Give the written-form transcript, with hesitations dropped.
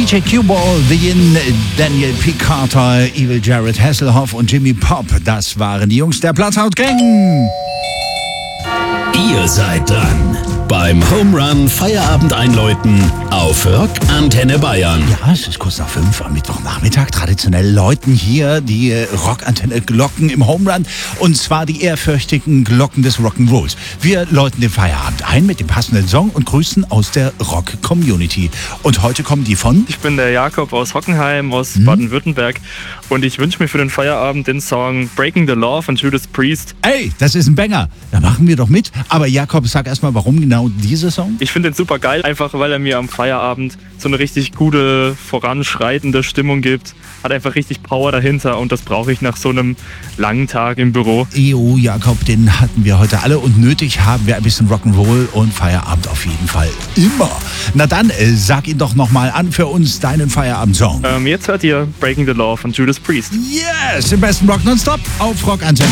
DJ Q-Ball, The Yin, Daniel P. Carter, Evil Jared Hasselhoff und Jimmy Pop. Das waren die Jungs der Platzhaut Gang. Ihr seid dran beim Home Run Feierabend einläuten auf Rock Antenne Bayern. Ja, es ist kurz nach 5 am Mittwochnachmittag. Traditionell läuten hier die Rockantenne-Glocken im Home Run. Und zwar die ehrfürchtigen Glocken des Rock'n'Rolls. Wir läuten den Feierabend ein mit dem passenden Song und grüßen aus der Rock-Community. Und heute kommen die von... Ich bin der Jakob aus Hockenheim, aus Baden-Württemberg. Und ich wünsche mir für den Feierabend den Song Breaking the Law von Judas Priest. Ey, das ist ein Banger. Da machen wir doch mit. Aber Jakob, sag erstmal, warum genau dieser Song? Ich finde den super geil, einfach weil er mir am Feierabend so eine richtig gute, voranschreitende Stimmung gibt. Hat einfach richtig Power dahinter und das brauche ich nach so einem langen Tag im Büro. Jakob, den hatten wir heute alle und nötig haben wir ein bisschen Rock'n'Roll und Feierabend auf jeden Fall immer. Na dann, sag ihn doch nochmal an für uns, deinen Feierabend-Song. Jetzt hört ihr Breaking the Law von Judas Priest. Yes, im besten Rock nonstop auf Rock Antenne.